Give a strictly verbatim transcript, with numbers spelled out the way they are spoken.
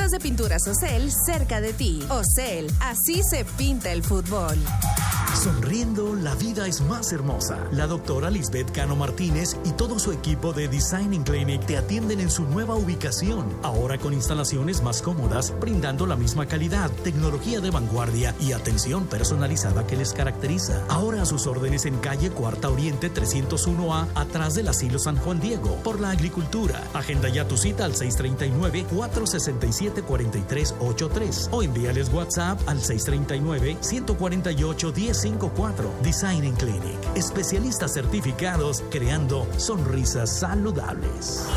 Tiendas de pinturas Ocel cerca de ti. Ocel, así se pinta el fútbol. Sonriendo, la vida es más hermosa. La doctora Lisbeth Cano Martínez y todo su equipo de Designing Clinic te atienden en su nueva ubicación. Ahora con instalaciones más cómodas, brindando la misma calidad, tecnología de vanguardia y atención personalizada que les caracteriza. Ahora a sus órdenes en calle Cuarta Oriente trescientos uno A, atrás del Asilo San Juan Diego, por la agricultura. Agenda ya tu cita al seis tres nueve, cuatro seis siete, cuatro tres ocho tres o envíales WhatsApp al seis tres nueve, uno cuatro ocho, uno cero cinco cuatro. Designing Clinic, especialistas certificados creando sonrisas saludables.